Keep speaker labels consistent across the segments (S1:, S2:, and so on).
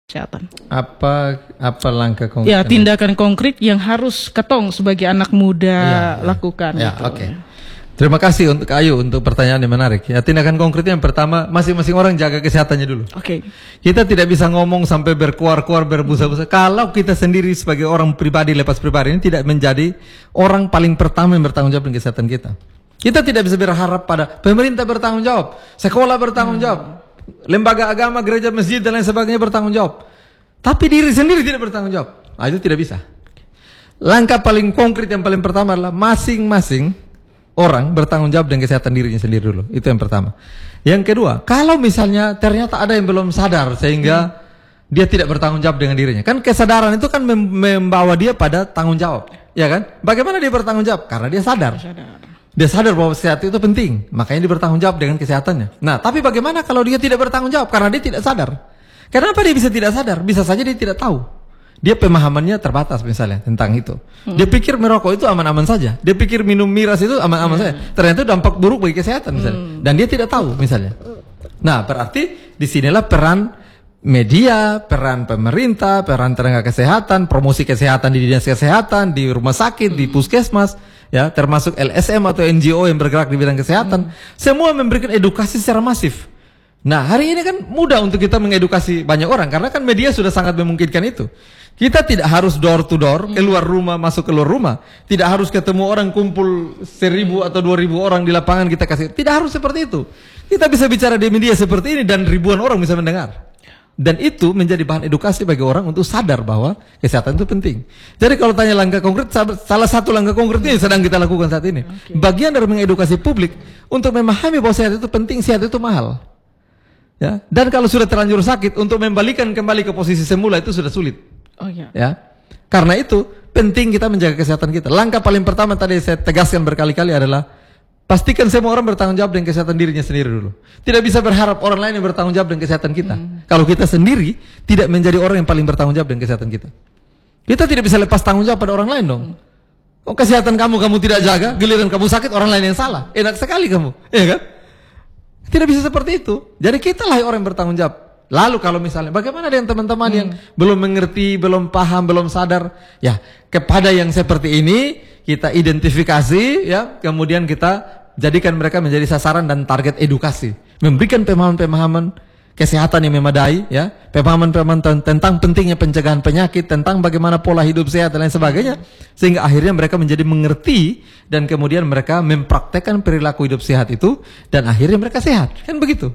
S1: kesehatan.
S2: Apa langkah konkret?
S1: Ya, tindakan konkret yang harus ketong sebagai anak muda lakukan.
S2: Ya,
S1: gitu.
S2: oke. Terima kasih untuk Ayu untuk pertanyaan yang menarik. Ya, tindakan konkretnya yang pertama, masing-masing orang jaga kesehatannya dulu.
S1: Oke.
S2: Kita tidak bisa ngomong sampai berkuar-kuar, berbusa-busa. Kalau kita sendiri sebagai orang pribadi, lepas pribadi ini tidak menjadi orang paling pertama yang bertanggung jawab dengan kesehatan kita. Kita tidak bisa berharap pada pemerintah bertanggung jawab, sekolah bertanggung jawab, lembaga agama, gereja, masjid dan lain sebagainya bertanggung jawab. Tapi diri sendiri tidak bertanggung jawab. Nah, itu tidak bisa. Langkah paling konkret yang paling pertama adalah masing-masing orang bertanggung jawab dengan kesehatan dirinya sendiri dulu. Itu yang pertama. Yang kedua, kalau misalnya ternyata ada yang belum sadar sehingga dia tidak bertanggung jawab dengan dirinya. Kan kesadaran itu kan membawa dia pada tanggung jawab. Ya kan? Bagaimana dia bertanggung jawab? Karena dia sadar. Dia sadar bahwa kesehatan itu penting, makanya dia bertanggung jawab dengan kesehatannya. Nah, tapi bagaimana kalau dia tidak bertanggung jawab karena dia tidak sadar? Kenapa dia bisa tidak sadar? Bisa saja dia tidak tahu. Dia pemahamannya terbatas misalnya tentang itu. Dia pikir merokok itu aman-aman saja. Dia pikir minum miras itu aman-aman saja. Ternyata dampak buruk bagi kesehatan misalnya. Dan dia tidak tahu misalnya. Nah, berarti disinilah peran media, peran pemerintah, peran tenaga kesehatan, promosi kesehatan di dinas kesehatan, di rumah sakit, di puskesmas, ya, termasuk LSM atau NGO yang bergerak di bidang kesehatan, semua memberikan edukasi secara masif. Nah, hari ini kan mudah untuk kita mengedukasi banyak orang karena kan media sudah sangat memungkinkan itu. Kita tidak harus door to door, keluar rumah, masuk keluar rumah. Tidak harus ketemu orang kumpul 1.000 atau 2.000 orang di lapangan kita kasih. Tidak harus seperti itu. Kita bisa bicara di media seperti ini dan ribuan orang bisa mendengar. Dan itu menjadi bahan edukasi bagi orang untuk sadar bahwa kesehatan itu penting. Jadi kalau tanya langkah konkret, salah satu langkah konkretnya yang sedang kita lakukan saat ini. Bagian dari mengedukasi publik untuk memahami bahwa sehat itu penting, sehat itu mahal. Ya. Dan kalau sudah terlanjur sakit, untuk membalikan kembali ke posisi semula itu sudah sulit. Ya. Karena itu penting kita menjaga kesehatan kita. Langkah paling pertama tadi saya tegaskan berkali-kali adalah pastikan semua orang bertanggung jawab dengan kesehatan dirinya sendiri dulu. Tidak bisa berharap orang lain yang bertanggung jawab dengan kesehatan kita. Kalau kita sendiri tidak menjadi orang yang paling bertanggung jawab dengan kesehatan kita. Kita tidak bisa lepas tanggung jawab pada orang lain dong. Oh, kesehatan kamu tidak jaga, giliran kamu sakit orang lain yang salah. Enak sekali kamu, ya kan? Tidak bisa seperti itu. Jadi kita lah orang yang bertanggung jawab. Lalu kalau misalnya bagaimana dengan teman-teman yang belum mengerti, belum paham, belum sadar, ya kepada yang seperti ini kita identifikasi, ya kemudian kita jadikan mereka menjadi sasaran dan target edukasi, memberikan pemahaman-pemahaman kesehatan yang memadai, ya pemahaman-pemahaman tentang pentingnya pencegahan penyakit, tentang bagaimana pola hidup sehat dan lain sebagainya, sehingga akhirnya mereka menjadi mengerti dan kemudian mereka mempraktekkan perilaku hidup sehat itu dan akhirnya mereka sehat, kan begitu?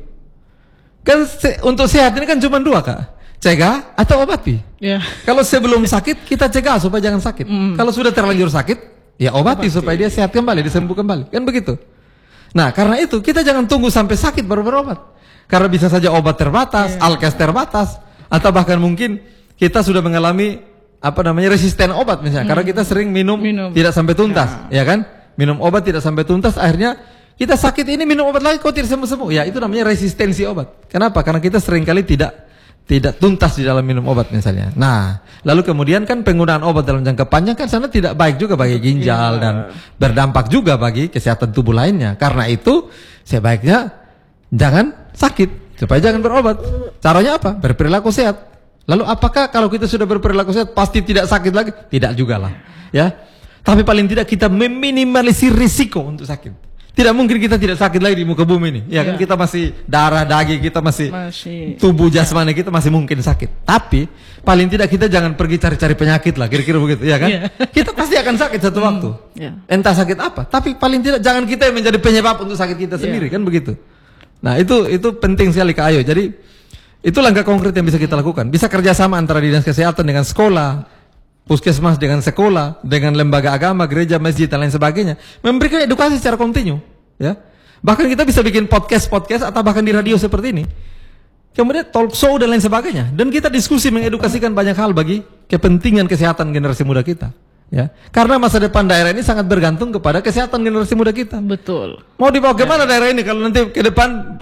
S2: Kan untuk sehat ini kan cuma dua, Kak. Cegah atau obati. Kalau sebelum sakit kita cegah supaya jangan sakit. Kalau sudah terlanjur sakit, ya obati supaya dia sehat kembali, disembuh kembali. Kan begitu. Nah, karena itu kita jangan tunggu sampai sakit baru berobat. Karena bisa saja obat terbatas, alkes terbatas, atau bahkan mungkin kita sudah mengalami resisten obat misalnya. Karena kita sering minum tidak sampai tuntas, ya kan? Minum obat tidak sampai tuntas, akhirnya kita sakit ini minum obat lagi kok tidak sembuh-sembuh. Ya, itu namanya resistensi obat. Kenapa? Karena kita seringkali tidak tuntas di dalam minum obat misalnya. Nah, lalu kemudian kan penggunaan obat dalam jangka panjang kan sana tidak baik juga bagi ginjal dan berdampak juga bagi kesehatan tubuh lainnya. Karena itu sebaiknya jangan sakit supaya jangan berobat. Caranya apa? Berperilaku sehat. Lalu apakah kalau kita sudah berperilaku sehat pasti tidak sakit lagi? Tidak juga lah, ya. Tapi paling tidak kita meminimalisir risiko untuk sakit. Tidak mungkin kita tidak sakit lagi di muka bumi ini, ya kan? Kita masih darah daging, kita masih tubuh jasmani kita masih mungkin sakit. Tapi paling tidak kita jangan pergi cari-cari penyakit lah, kira-kira begitu, ya kan? Kita pasti akan sakit satu waktu. Entah sakit apa, tapi paling tidak jangan kita yang menjadi penyebab untuk sakit kita sendiri, kan begitu. Nah, itu penting sekali, Kak Ayu. Jadi itu langkah konkret yang bisa kita lakukan. Bisa kerjasama antara dinas kesehatan dengan sekolah, puskesmas dengan sekolah, dengan lembaga agama, gereja, masjid dan lain sebagainya, memberikan edukasi secara kontinu, ya. Bahkan kita bisa bikin podcast atau bahkan di radio seperti ini. Kemudian talk show dan lain sebagainya, dan kita diskusi mengedukasikan banyak hal bagi kepentingan kesehatan generasi muda kita, ya. Karena masa depan daerah ini sangat bergantung kepada kesehatan generasi muda kita.
S1: Betul.
S2: Mau dibawa kemana daerah ini kalau nanti ke depan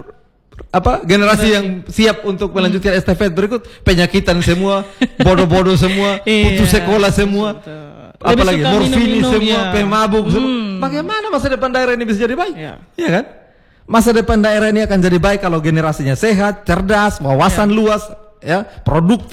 S2: generasi yang siap untuk melanjutkan estafet berikut penyakitan semua, bodoh-bodoh semua, putus sekolah semua, apalagi morfini semua, pemabuk semua. Bagaimana masa depan daerah ini bisa jadi baik? Ya kan? Masa depan daerah ini akan jadi baik kalau generasinya sehat, cerdas, wawasan luas, ya, produktif.